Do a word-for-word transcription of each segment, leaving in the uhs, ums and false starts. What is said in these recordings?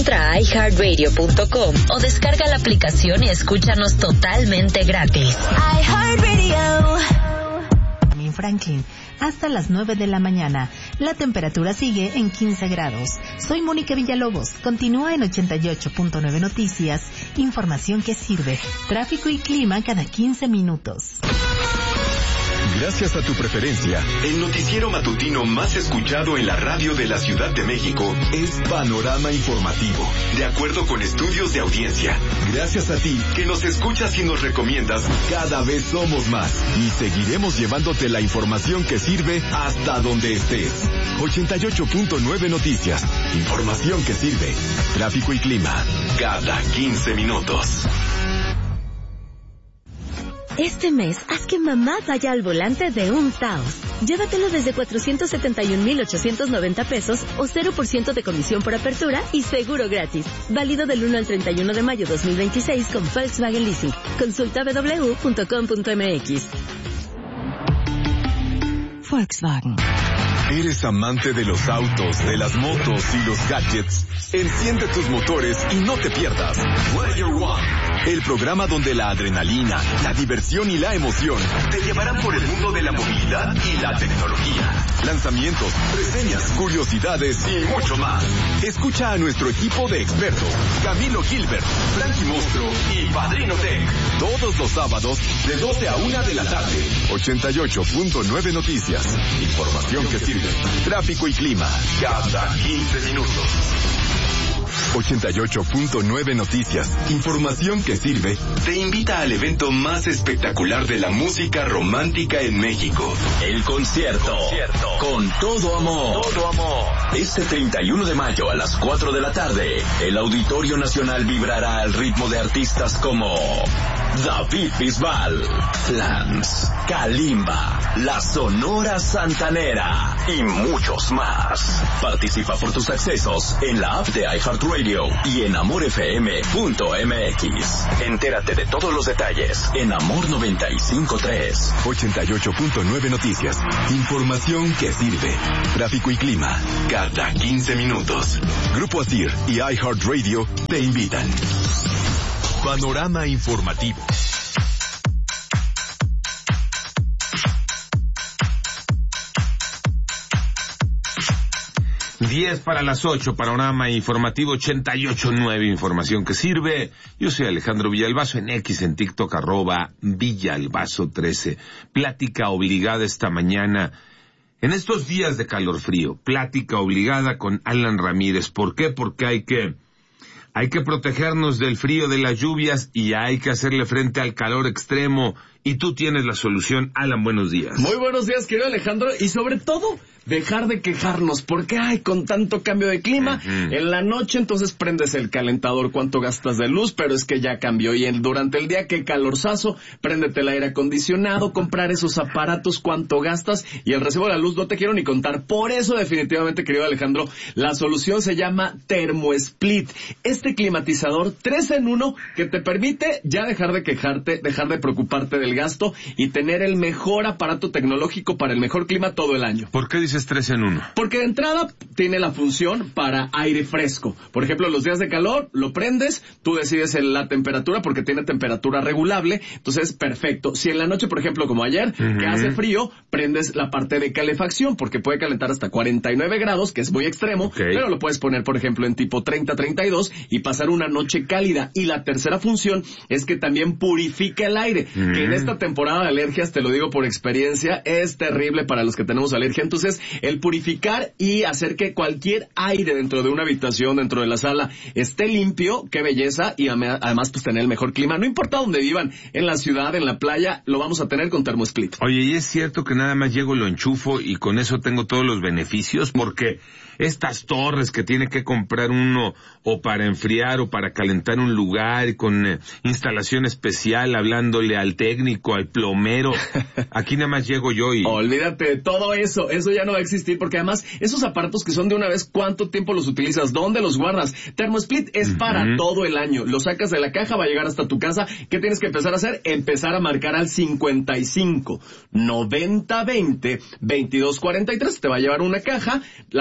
Entra a i heart radio punto com o descarga la aplicación y escúchanos totalmente gratis. iHeartRadio. En Franklin, hasta las nueve de la mañana. La temperatura sigue en quince grados. Soy Mónica Villalobos. Continúa en ochenta y ocho punto nueve Noticias. Información que sirve. Tráfico y clima cada quince minutos. Gracias a tu preferencia, el noticiero matutino más escuchado en la radio de la Ciudad de México es Panorama Informativo, de acuerdo con estudios de audiencia. Gracias a ti, que nos escuchas y nos recomiendas, cada vez somos más y seguiremos llevándote la información que sirve hasta donde estés. ochenta y ocho punto nueve Noticias, información que sirve. Tráfico y clima, cada quince minutos. Este mes, haz que mamá vaya al volante de un Taos. Llévatelo desde cuatrocientos setenta y un mil ochocientos noventa pesos o cero por ciento de comisión por apertura y seguro gratis. Válido del uno al treinta y uno de mayo dos mil veintiséis con Volkswagen Leasing. Consulta doble u doble u punto com punto m x. Volkswagen. ¿Eres amante de los autos, de las motos y los gadgets? Enciende tus motores y no te pierdas Player One, el programa donde la adrenalina, la diversión y la emoción te llevarán por el mundo de la movilidad y la tecnología. Lanzamientos, reseñas, curiosidades y mucho más. Escucha a nuestro equipo de expertos, Camilo Gilbert, Frankie Monstruo y Padrino Tech, todos los sábados de doce a una de la tarde. ochenta y ocho punto nueve Noticias, información que sirve. Tráfico y clima, cada quince minutos. ochenta y ocho punto nueve Noticias, información que sirve, te invita al evento más espectacular de la música romántica en México. El concierto, concierto. Con todo amor. Todo amor. Este treinta y uno de mayo a las cuatro de la tarde, el Auditorio Nacional vibrará al ritmo de artistas como David Bisbal, Flans, Kalimba, La Sonora Santanera y muchos más. Participa por tus accesos en la app de iHeartRadio y en amor f m punto m x. Entérate de todos los detalles en Amor noventa y cinco punto tres. ochenta y ocho punto nueve Noticias. Información que sirve. Tráfico y clima cada quince minutos. Grupo Asir y iHeartRadio te invitan. Panorama informativo. diez para las ocho, panorama informativo ochenta y ocho punto nueve, información que sirve. Yo soy Alejandro Villalbazo, en X, en TikTok, arroba Villalbazo trece. Plática obligada esta mañana, en estos días de calor frío, plática obligada con Alan Ramírez. ¿Por qué? Porque hay que, hay que protegernos del frío, de las lluvias, y hay que hacerle frente al calor extremo. Y tú tienes la solución. Alan, buenos días. Muy buenos días, querido Alejandro, y sobre todo, dejar de quejarnos, porque ay, con tanto cambio de clima, uh-huh. En la noche entonces prendes el calentador, cuánto gastas de luz, pero es que ya cambió, y el, durante el día, qué calorzazo, préndete el aire acondicionado, comprar esos aparatos, cuánto gastas, y el recibo de la luz no te quiero ni contar. Por eso, definitivamente, querido Alejandro, la solución se llama ThermoSplit, este climatizador tres en uno que te permite ya dejar de quejarte, dejar de preocuparte del gasto y tener el mejor aparato tecnológico para el mejor clima todo el año. ¿Por qué dices tres en uno? Porque de entrada tiene la función para aire fresco. Por ejemplo, los días de calor, lo prendes, tú decides la temperatura porque tiene temperatura regulable, entonces perfecto. Si en la noche, por ejemplo, como ayer, uh-huh. que hace frío, prendes la parte de calefacción porque puede calentar hasta cuarenta y nueve grados, que es muy extremo, okay. Pero lo puedes poner, por ejemplo, en tipo treinta a treinta y dos y pasar una noche cálida. Y la tercera función es que también purifica el aire, uh-huh. que en esta temporada de alergias, te lo digo por experiencia, es terrible para los que tenemos alergia. Entonces, el purificar y hacer que cualquier aire dentro de una habitación, dentro de la sala, esté limpio, qué belleza, y además pues tener el mejor clima. No importa dónde vivan, en la ciudad, en la playa, lo vamos a tener con ThermoSplit. Oye, ¿y es cierto que nada más llego, lo enchufo y con eso tengo todos los beneficios? Porque estas torres que tiene que comprar uno o para enfriar o para calentar un lugar con eh, instalación especial, hablándole al técnico, al plomero, aquí nada más llego yo y... Olvídate de todo eso, eso ya no va a existir, porque además esos aparatos que son de una vez, ¿cuánto tiempo los utilizas? ¿Dónde los guardas? ThermoSplit es uh-huh. para todo el año, lo sacas de la caja, va a llegar hasta tu casa. ¿Qué tienes que empezar a hacer? Empezar a marcar al cincuenta y cinco, noventa, veinte, veintidós, cuarenta y tres, te va a llevar una caja. La verdad, no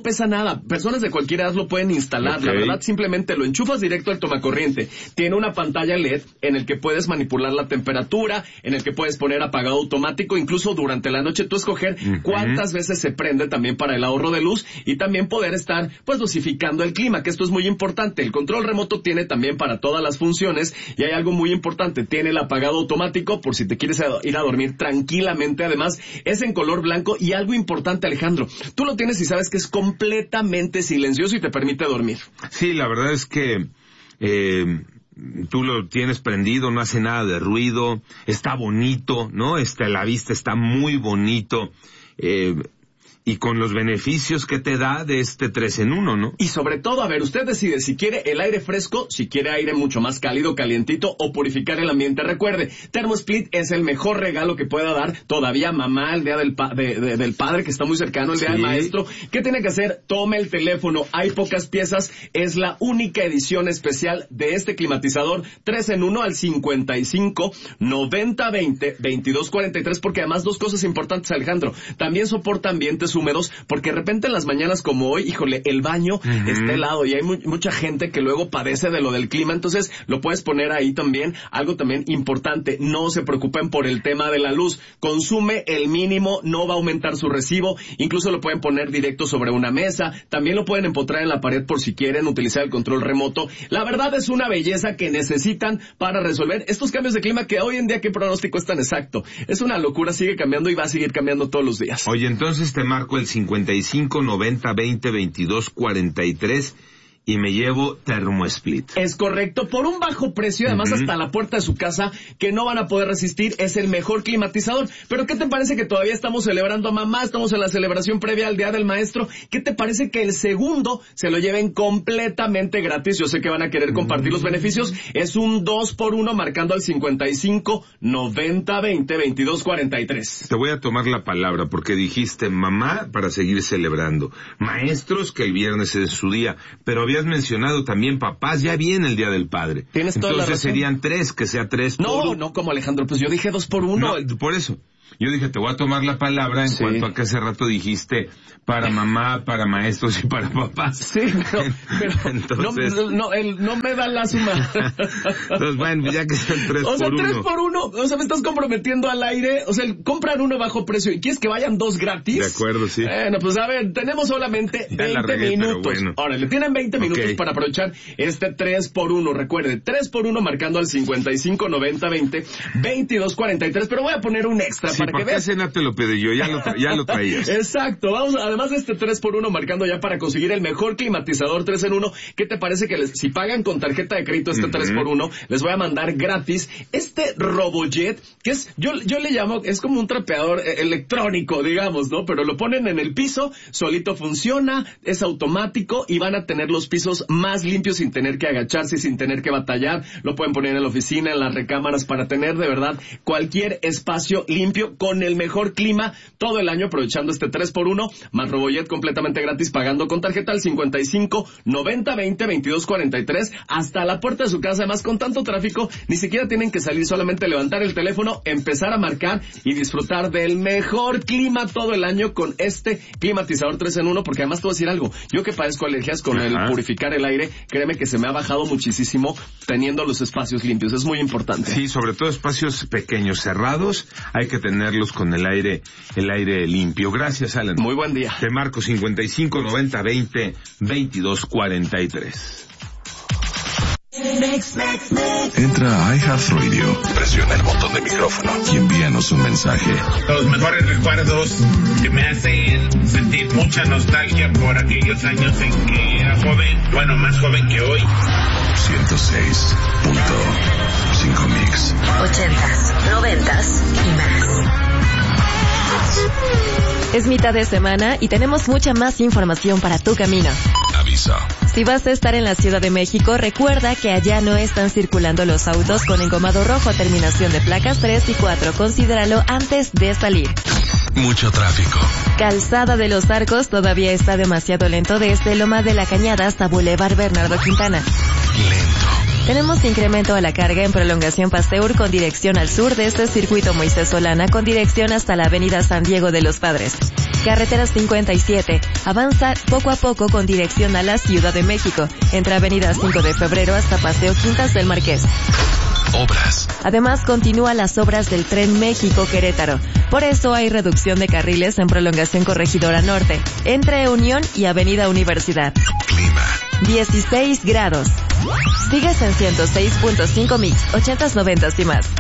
no pesa nada. Personas de cualquier edad lo pueden instalar. Okay. La verdad, simplemente lo enchufas directo al tomacorriente. Tiene una pantalla L E D en el que puedes manipular la temperatura, en el que puedes poner apagado automático, incluso durante la noche tú escoger uh-huh. cuántas veces se prende también para el ahorro de luz y también poder estar pues dosificando el clima, que esto es muy importante. El control remoto tiene también para todas las funciones y hay algo muy importante, tiene el apagado automático por si te quieres ir a dormir tranquilamente. Además, es en color blanco y algo importante, Alejandro, tú lo tienes y sabes que es completamente silencioso y te permite dormir. Sí, la verdad es que eh, tú lo tienes prendido, no hace nada de ruido, está bonito, ¿no? Este, la vista está muy bonito, eh, y con los beneficios que te da de este tres en uno, ¿no? Y sobre todo, a ver, usted decide si quiere el aire fresco, si quiere aire mucho más cálido, calientito o purificar el ambiente. Recuerde, ThermoSplit es el mejor regalo que pueda dar todavía mamá el día del, pa- de, de, del padre, que está muy cercano, el día sí. del maestro. ¿Qué tiene que hacer? Tome el teléfono, hay pocas piezas, es la única edición especial de este climatizador tres en uno al cincuenta y cinco, noventa, veinte, veintidós, cuarenta y tres, porque además dos cosas importantes, Alejandro, también soporta ambientes húmedos, porque de repente en las mañanas como hoy, híjole, el baño uh-huh. está helado y hay mu- mucha gente que luego padece de lo del clima, entonces lo puedes poner ahí también. Algo también importante, no se preocupen por el tema de la luz, consume el mínimo, no va a aumentar su recibo, incluso lo pueden poner directo sobre una mesa, también lo pueden empotrar en la pared por si quieren utilizar el control remoto. La verdad es una belleza que necesitan para resolver estos cambios de clima que hoy en día, ¿qué pronóstico es tan exacto? Es una locura, sigue cambiando y va a seguir cambiando todos los días. Oye, entonces te marco el cincuenta y cinco, noventa, veinte, veintidós, cuarenta y tres y me llevo ThermoSplit. Es correcto, por un bajo precio, además uh-huh. hasta la puerta de su casa, que no van a poder resistir. Es el mejor climatizador. Pero ¿qué te parece que todavía estamos celebrando a mamá? Estamos en la celebración previa al Día del Maestro. ¿Qué te parece que el segundo se lo lleven completamente gratis? Yo sé que van a querer compartir uh-huh. los beneficios. Es un dos por uno marcando al cincuenta y cinco, noventa, veinte, veintidós, cuarenta y tres. Te voy a tomar la palabra porque dijiste mamá para seguir celebrando. Maestros, que el viernes es su día, pero habías mencionado también papás, ya viene el Día del Padre. Tienes toda Entonces la razón. Serían tres, que sea tres no, por uno. No, no, como Alejandro, pues yo dije dos por uno. No, por eso. Yo dije, te voy a tomar la palabra en sí. cuanto a que hace rato dijiste para mamá, para maestros y para papás. Sí, pero, pero Entonces... no, no, el, no me da la suma. Entonces, bueno, ya que sean tres o sea, por uno. tres por uno. O sea, me estás comprometiendo al aire. O sea, el, compran uno bajo precio y quieres que vayan dos gratis. De acuerdo, sí. Bueno, pues a ver, tenemos solamente veinte regué, minutos. Bueno. Ahora, le tienen veinte okay. minutos para aprovechar este tres por uno. Recuerde, tres por uno marcando al cincuenta y cinco, noventa, veinte, veintidós, cuarenta y tres. Pero voy a poner un extra. Sí, para que veas. Ese no te lo pedí yo, ya lo, tra- ya lo traías. Exacto, vamos, además de este tres por uno marcando ya para conseguir el mejor climatizador tres en uno, ¿qué te parece que les, si pagan con tarjeta de crédito este uh-huh. tres por uno, les voy a mandar gratis este RoboJet, que es, yo, yo le llamo, es como un trapeador eh, electrónico, digamos, ¿no? Pero lo ponen en el piso, solito funciona, es automático y van a tener los pisos más limpios sin tener que agacharse, sin tener que batallar. Lo pueden poner en la oficina, en las recámaras, para tener de verdad cualquier espacio limpio con el mejor clima todo el año, aprovechando este tres por uno, más RoboJet completamente gratis, pagando con tarjeta al cincuenta y cinco, noventa, veinte, veintidós, cuarenta y tres, hasta la puerta de su casa. Además, con tanto tráfico, ni siquiera tienen que salir, solamente levantar el teléfono, empezar a marcar y disfrutar del mejor clima todo el año con este climatizador tres en uno, porque además te voy a decir algo, yo que padezco alergias con Ajá. el purificar el aire, créeme que se me ha bajado muchísimo teniendo los espacios limpios, es muy importante. Sí, sobre todo espacios pequeños, cerrados, hay que tenerlos con el aire, el aire limpio. Gracias, Alan. Muy buen día. Te marco cincuenta y cinco, noventa, veinte, veintidós, cuarenta y tres. Entra a iHeartRadio, presiona el botón de micrófono y envíanos un mensaje. Los mejores recuerdos que me hacen sentir mucha nostalgia por aquellos años en que era joven, bueno, más joven que hoy. ciento seis punto cinco Mix. Ochentas, noventas y más. Es mitad de semana y tenemos mucha más información para tu camino. Aviso. Si vas a estar en la Ciudad de México, recuerda que allá no están circulando los autos con engomado rojo, terminación de placas tres y cuatro. Considéralo antes de salir. Mucho tráfico. Calzada de los Arcos todavía está demasiado lento desde Loma de la Cañada hasta Boulevard Bernardo Quintana. Lento. Tenemos incremento a la carga en prolongación Pasteur con dirección al sur desde Circuito Moisés Solana con dirección hasta la Avenida San Diego de los Padres. Carretera cincuenta y siete. Avanza poco a poco con dirección a la Ciudad de México, entre Avenida cinco de Febrero hasta Paseo Quintas del Marqués. Obras. Además, continúan las obras del Tren México-Querétaro. Por eso hay reducción de carriles en prolongación Corregidora Norte, entre Unión y Avenida Universidad. Clima. dieciséis grados. Sigues en ciento seis punto cinco Mix, ochentas, noventas y más.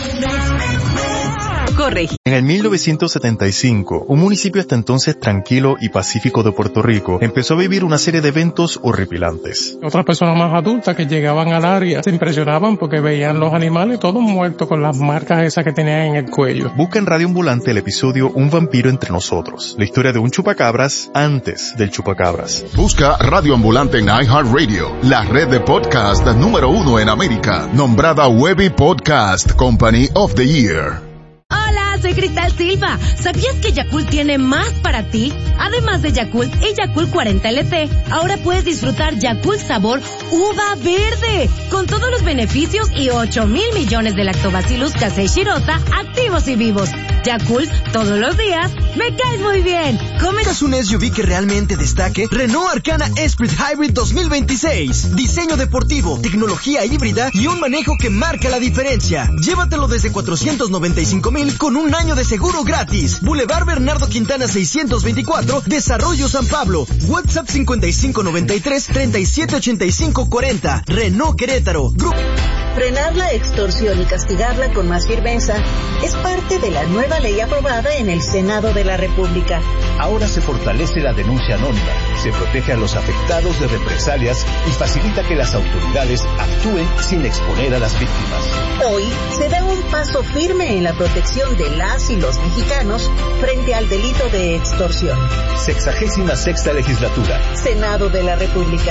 Corre. En el mil novecientos setenta y cinco, un municipio hasta entonces tranquilo y pacífico de Puerto Rico empezó a vivir una serie de eventos horripilantes. Otras personas más adultas que llegaban al área se impresionaban porque veían los animales todos muertos con las marcas esas que tenían en el cuello. Busca en Radio Ambulante el episodio Un vampiro entre nosotros, la historia de un chupacabras antes del chupacabras. Busca Radio Ambulante en iHeartRadio, la red de podcast número uno en América, nombrada Webby Podcast Company of the Year. Hola, soy Cristal Silva. ¿Sabías que Yakult tiene más para ti? Además de Yakult y Yakult cuarenta L T, ahora puedes disfrutar Yakult sabor uva verde, con todos los beneficios y ocho mil millones de lactobacillus casei shirota activos y vivos. Yakult, todos los días, me caes muy bien. ¿Cometas un S U V que realmente destaque? Renault Arcana Esprit Hybrid dos mil veintiséis. Diseño deportivo, tecnología híbrida y un manejo que marca la diferencia. Llévatelo desde cuatrocientos noventa y cinco mil con un año de seguro gratis. Boulevard Bernardo Quintana seiscientos veinticuatro, Desarrollo San Pablo. WhatsApp cincuenta y cinco noventa y tres, treinta y siete ochenta y cinco cuarenta. Renault Querétaro. Grupo. Frenar la extorsión y castigarla con más firmeza es parte de la nueva ley aprobada en el Senado de la República. Ahora se fortalece la denuncia anónima, se protege a los afectados de represalias y facilita que las autoridades actúen sin exponer a las víctimas. Hoy se da un paso firme en la protección de las y los mexicanos frente al delito de extorsión. Sexagésima sexta legislatura. Senado de la República.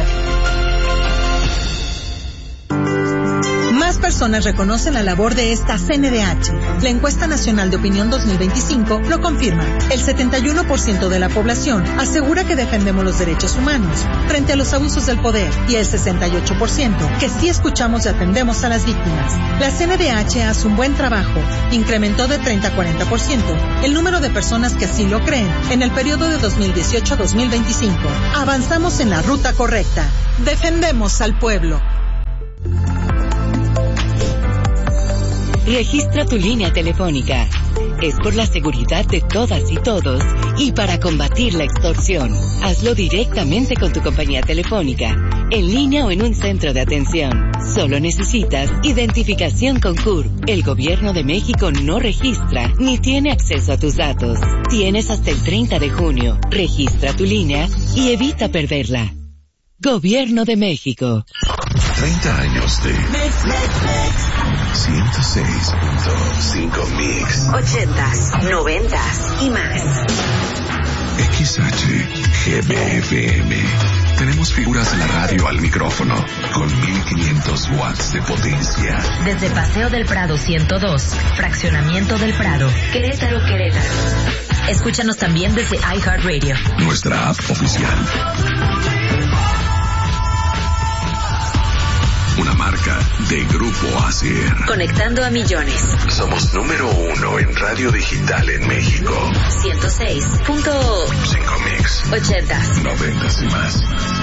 Más personas reconocen la labor de esta C N D H. La encuesta nacional de opinión dos mil veinticinco lo confirma. El setenta y uno por ciento de la población asegura que defendemos los derechos humanos frente a los abusos del poder y el sesenta y ocho por ciento que sí escuchamos y atendemos a las víctimas. La C N D H hace un buen trabajo. Incrementó de treinta a cuarenta por ciento el número de personas que así lo creen en el periodo de dos mil dieciocho a dos mil veinticinco. Avanzamos en la ruta correcta. Defendemos al pueblo. Registra tu línea telefónica. Es por la seguridad de todas y todos y para combatir la extorsión. Hazlo directamente con tu compañía telefónica, en línea o en un centro de atención. Solo necesitas identificación con C U R. El Gobierno de México no registra ni tiene acceso a tus datos. Tienes hasta el treinta de junio. Registra tu línea y evita perderla. Gobierno de México. treinta años de ciento seis punto cinco Mix. Ochentas, noventas y más. X H G B F M. Tenemos figuras de la radio al micrófono con mil quinientos watts de potencia. Desde Paseo del Prado ciento dos, Fraccionamiento del Prado, Querétaro, Querétaro. Escúchanos también desde iHeartRadio. Nuestra app oficial. Una marca de Grupo Asier. Conectando a millones. Somos número uno en radio digital en México. ciento seis punto cinco Mix. Ochentas. Noventas y más.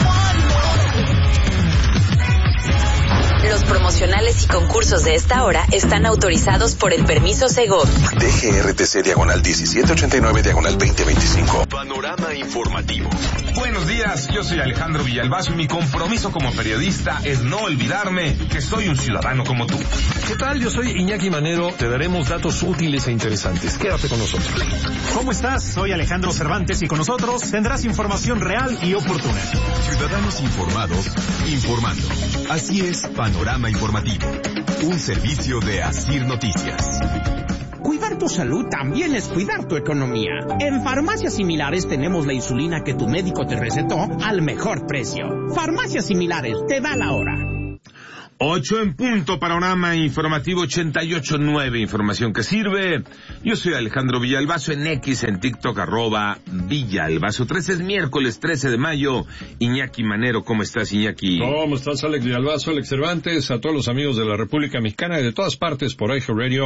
Los promocionales y concursos de esta hora están autorizados por el permiso Segov. D G R T C diagonal diecisiete ochenta y nueve diagonal veinte veinticinco. Panorama informativo. Buenos días, yo soy Alejandro Villalbazo y mi compromiso como periodista es no olvidarme que soy un ciudadano como tú. ¿Qué tal? Yo soy Iñaki Manero. Te daremos datos útiles e interesantes. Quédate con nosotros. ¿Cómo estás? Soy Alejandro Cervantes y con nosotros tendrás información real y oportuna. Ciudadanos informados, informando. Así es, Panorama Informativo. Un servicio de Asir Noticias. Cuidar tu salud también es cuidar tu economía. En Farmacias Similares tenemos la insulina que tu médico te recetó al mejor precio. Farmacias Similares, te da la hora. Ocho en punto, Panorama Informativo ochenta y ocho nueve, información que sirve. Yo soy Alejandro Villalbazo en X, en TikTok, arroba Villalbazo. trece es miércoles trece de mayo. Iñaki Manero, ¿cómo estás, Iñaki? ¿Cómo estás, Alex Villalbazo, Alex Cervantes? A todos los amigos de la República Mexicana y de todas partes por iHeartRadio.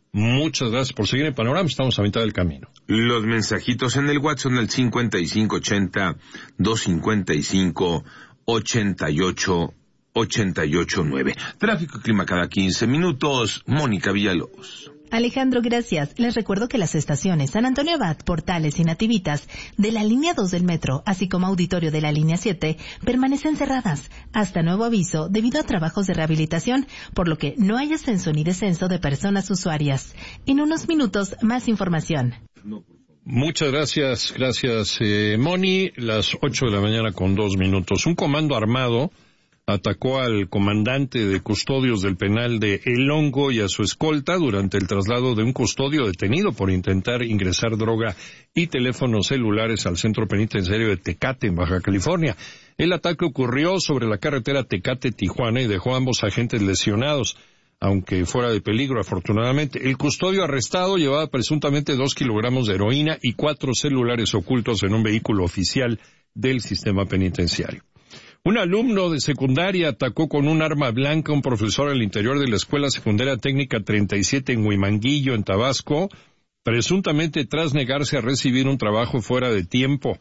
Muchas gracias por seguir el panorama, estamos a mitad del camino. Los mensajitos en el WhatsApp son el cincuenta y cinco ochenta, doscientos cincuenta y cinco, ochenta y ocho, ochenta y ocho nueve. Tráfico y clima cada quince minutos. Mónica Villalobos. Alejandro, gracias. Les recuerdo que las estaciones San Antonio Abad, Portales y Nativitas de la línea dos del metro, así como auditorio de la línea siete, permanecen cerradas hasta nuevo aviso debido a trabajos de rehabilitación, por lo que no hay ascenso ni descenso de personas usuarias. En unos minutos, más información. Muchas gracias, gracias, eh, Moni. Las ocho de la mañana con dos minutos. Un comando armado atacó al comandante de custodios del penal de El Hongo y a su escolta durante el traslado de un custodio detenido por intentar ingresar droga y teléfonos celulares al centro penitenciario de Tecate, en Baja California. El ataque ocurrió sobre la carretera Tecate-Tijuana y dejó a ambos agentes lesionados, aunque fuera de peligro, afortunadamente. El custodio arrestado llevaba presuntamente dos kilogramos de heroína y cuatro celulares ocultos en un vehículo oficial del sistema penitenciario. Un alumno de secundaria atacó con un arma blanca a un profesor al interior de la Escuela Secundaria Técnica treinta y siete en Huimanguillo, en Tabasco, presuntamente tras negarse a recibir un trabajo fuera de tiempo.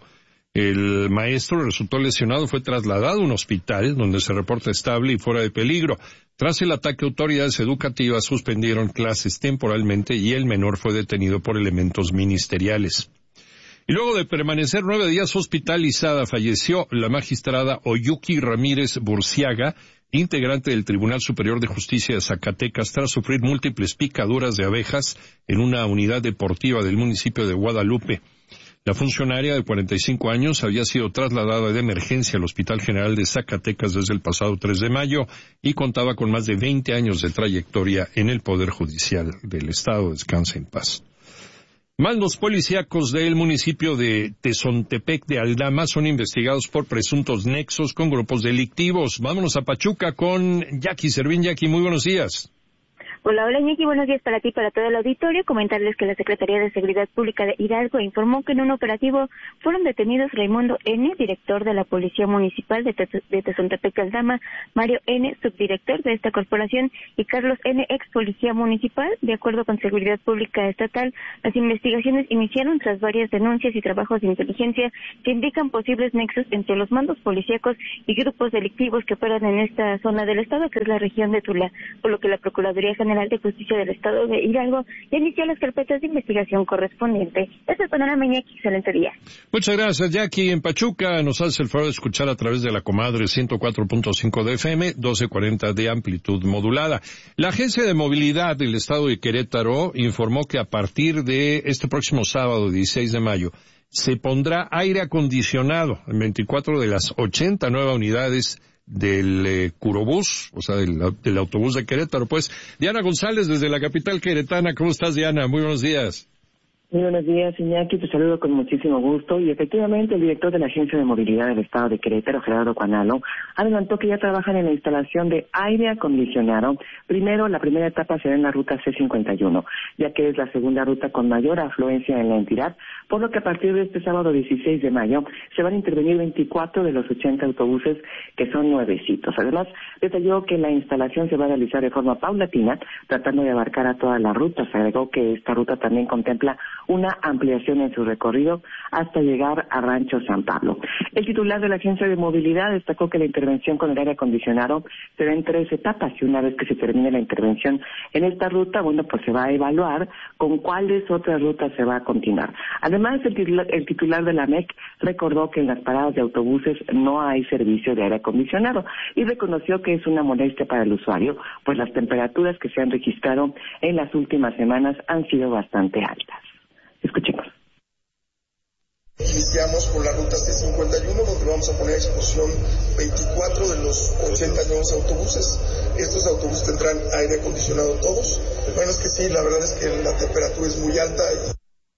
El maestro resultó lesionado, fue trasladado a un hospital donde se reporta estable y fuera de peligro. Tras el ataque, autoridades educativas suspendieron clases temporalmente y el menor fue detenido por elementos ministeriales. Y luego de permanecer nueve días hospitalizada, falleció la magistrada Oyuki Ramírez Burciaga, integrante del Tribunal Superior de Justicia de Zacatecas, tras sufrir múltiples picaduras de abejas en una unidad deportiva del municipio de Guadalupe. La funcionaria de cuarenta y cinco años había sido trasladada de emergencia al Hospital General de Zacatecas desde el pasado tres de mayo y contaba con más de veinte años de trayectoria en el Poder Judicial del Estado. Descanse en paz. Mandos policíacos del municipio de Tezontepec de Aldama son investigados por presuntos nexos con grupos delictivos. Vámonos a Pachuca con Jackie Servín. Jackie, muy buenos días. Hola, hola, Iñaki, buenos días para ti y para todo el auditorio. Comentarles que la Secretaría de Seguridad Pública de Hidalgo informó que en un operativo fueron detenidos Raimundo N., director de la Policía Municipal de, Te- de Tezontepec Aldama, Mario N., subdirector de esta corporación, y Carlos N., ex Policía Municipal. De acuerdo con Seguridad Pública Estatal, las investigaciones iniciaron tras varias denuncias y trabajos de inteligencia que indican posibles nexos entre los mandos policíacos y grupos delictivos que operan en esta zona del estado, que es la región de Tula, por lo que la Procuraduría General de Justicia del Estado de Hidalgo ya inició las carpetas de investigación correspondiente. Este es el panorama, Iñaki. Excelente día. Muchas gracias, Jackie. En Pachuca nos hace el favor de escuchar a través de la comadre ciento cuatro punto cinco de F M, doce cuarenta de amplitud modulada. La Agencia de Movilidad del Estado de Querétaro informó que a partir de este próximo sábado, dieciséis de mayo, se pondrá aire acondicionado en veinticuatro de las ochenta nuevas unidades del eh, Curobús, o sea, del, del autobús de Querétaro. Pues, Diana González, desde la capital queretana. ¿Cómo estás, Diana? Muy buenos días. Muy buenos días, Iñaki, te saludo con muchísimo gusto. Y efectivamente, el director de la Agencia de Movilidad del Estado de Querétaro, Gerardo Cuanalo, adelantó que ya trabajan en la instalación de aire acondicionado. Primero, la primera etapa será en la ruta C cincuenta y uno, ya que es la segunda ruta con mayor afluencia en la entidad, por lo que a partir de este sábado dieciséis de mayo se van a intervenir veinticuatro de los ochenta autobuses, que son nuevecitos. Además, detalló que la instalación se va a realizar de forma paulatina, tratando de abarcar a todas las rutas. Agregó que esta ruta también contempla una ampliación en su recorrido hasta llegar a Rancho San Pablo. El titular de la Agencia de Movilidad destacó que la intervención con el aire acondicionado será en tres etapas, y una vez que se termine la intervención en esta ruta, bueno, pues se va a evaluar con cuáles otras rutas se va a continuar. Además, el titular, el titular de la M E C recordó que en las paradas de autobuses no hay servicio de aire acondicionado y reconoció que es una molestia para el usuario, pues las temperaturas que se han registrado en las últimas semanas han sido bastante altas. Escuchemos. Iniciamos por la ruta C cincuenta y uno, donde vamos a poner a exposición veinticuatro de los ochenta nuevos autobuses. Estos autobuses tendrán aire acondicionado todos. Bueno, es que sí, la verdad es que la temperatura es muy alta. Y...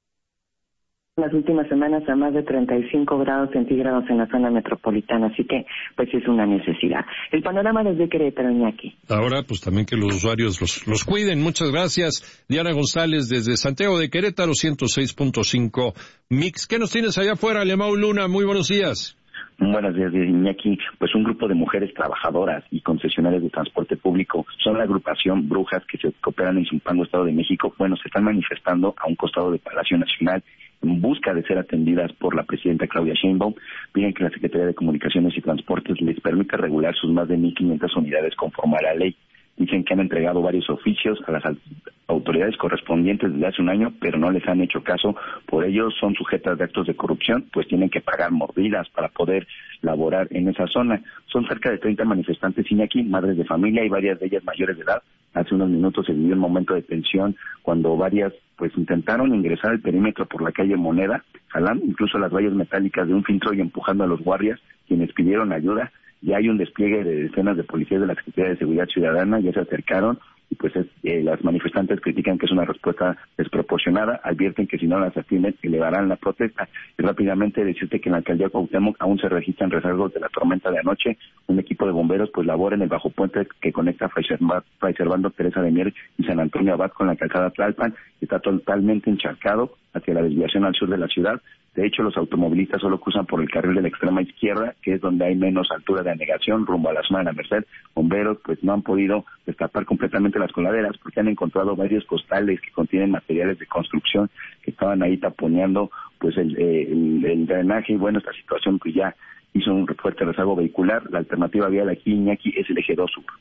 las últimas semanas a más de treinta y cinco grados centígrados en la zona metropolitana, así que pues es una necesidad. El panorama desde Querétaro, Iñaki. Ahora pues también que los usuarios los, los cuiden. Muchas gracias, Diana González, desde Santiago de Querétaro, ciento seis punto cinco Mix. ¿Qué nos tienes allá afuera, Lemao Luna? Muy buenos días. Buenos días, Iñaki. Pues un grupo de mujeres trabajadoras y concesionarias de transporte público son la agrupación Brujas que se cooperan en Zumpango, Estado de México. Bueno, se están manifestando a un costado de Palacio Nacional en busca de ser atendidas por la presidenta Claudia Sheinbaum. Piden que la Secretaría de Comunicaciones y Transportes les permita regular sus más de mil quinientas unidades conforme a la ley. Dicen que han entregado varios oficios a las autoridades correspondientes desde hace un año, pero no les han hecho caso. Por ello son sujetas de actos de corrupción, pues tienen que pagar mordidas para poder laborar en esa zona. Son cerca de treinta manifestantes, Iñaki, madres de familia y varias de ellas mayores de edad. Hace unos minutos se vivió un momento de tensión cuando varias pues intentaron ingresar al perímetro por la calle Moneda, jalando incluso las vallas metálicas de un filtro y empujando a los guardias, quienes pidieron ayuda. Ya hay un despliegue de decenas de policías de la Secretaría de Seguridad Ciudadana, ya se acercaron y pues es, eh, las manifestantes critican que es una respuesta desproporcionada, advierten que si no las atienden elevarán la protesta. Y rápidamente decirte que en la alcaldía de Cuauhtémoc aún se registran rezagos de la tormenta de anoche. Un equipo de bomberos pues labora en el bajo puente que conecta Fray Servando Teresa de Mier y San Antonio Abad con la calzada Tlalpan. Está totalmente encharcado hacia la desviación al sur de la ciudad. De hecho, los automovilistas solo cruzan por el carril de la extrema izquierda, que es donde hay menos altura de anegación, rumbo a la zona de la Merced. Bomberos pues no han podido destapar completamente las coladeras porque han encontrado varios costales que contienen materiales de construcción que estaban ahí taponeando pues el, el, el drenaje. Y bueno, esta situación pues ya hizo un fuerte rezago vehicular. La alternativa vial aquí, Iñaki, es el eje dos sur.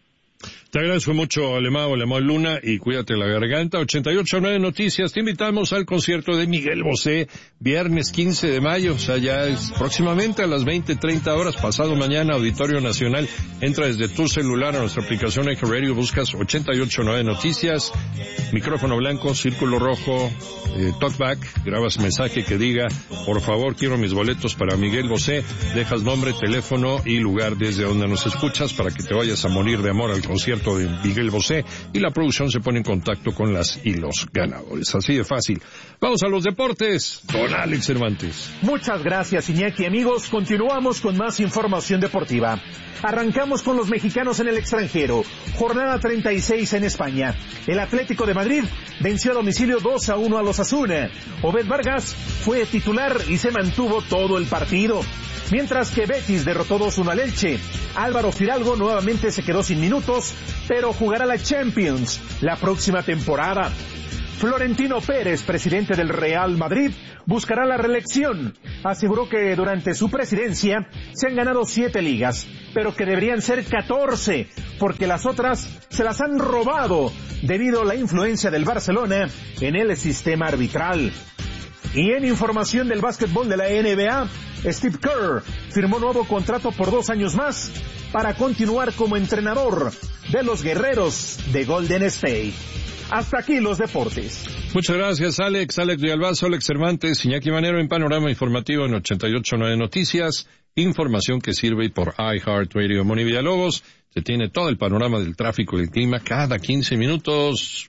Te agradezco mucho, Alemão, Alemão Luna, y cuídate la garganta. ochenta y ocho punto nueve Noticias, te invitamos al concierto de Miguel Bosé, viernes quince de mayo, o sea, ya es próximamente a las veinte treinta horas, pasado mañana, Auditorio Nacional. Entra desde tu celular a nuestra aplicación Eje Radio, buscas ochenta y ocho punto nueve Noticias, micrófono blanco, círculo rojo, eh, talkback, grabas mensaje que diga, por favor, quiero mis boletos para Miguel Bosé, dejas nombre, teléfono y lugar desde donde nos escuchas para que te vayas a morir de amor al concierto de Miguel Bosé, y la producción se pone en contacto con las y los ganadores. Así de fácil. Vamos a los deportes con Alex Cervantes. Muchas gracias, Iñaki. Amigos, continuamos con más información deportiva. Arrancamos con los mexicanos en el extranjero. Jornada treinta y seis en España. El Atlético de Madrid venció a domicilio dos a uno a los Osasuna. Obed Vargas fue titular y se mantuvo todo el partido. Mientras que Betis derrotó dos uno al Elche. Álvaro Fidalgo nuevamente se quedó sin minutos, pero jugará la Champions la próxima temporada. Florentino Pérez, presidente del Real Madrid, buscará la reelección. Aseguró que durante su presidencia se han ganado siete ligas, pero que deberían ser catorce, porque las otras se las han robado debido a la influencia del Barcelona en el sistema arbitral. Y en información del básquetbol de la N B A, Steve Kerr firmó nuevo contrato por dos años más para continuar como entrenador de los guerreros de Golden State. Hasta aquí los deportes. Muchas gracias, Alex. Alex Villalbazo, Alex Cervantes, Iñaki Manero en Panorama Informativo en ochenta y ocho punto nueve Noticias. Información que sirve por iHeartRadio. Moni Villalobos te tiene todo el panorama del tráfico y el clima cada quince minutos.